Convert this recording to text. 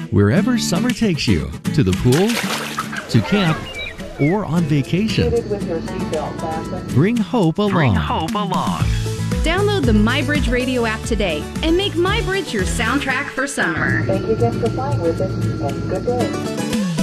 Wherever summer takes you, to the pool, to camp, or on vacation, With your seatbelt fastened. bring hope along. Download the MyBridge Radio app today and make MyBridge your soundtrack for summer. Thank you again for flying with us, and good day.